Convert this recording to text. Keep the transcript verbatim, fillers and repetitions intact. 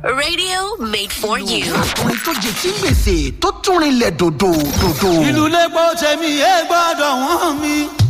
Radio made for you. ọkùnrin tó jẹ tí gbèsè tó tún rinlẹ̀ dòdò dòdò. ìlú lẹ́gbọ́ tẹ̀mí ẹ gbọ́dọ̀ wọ́n mi.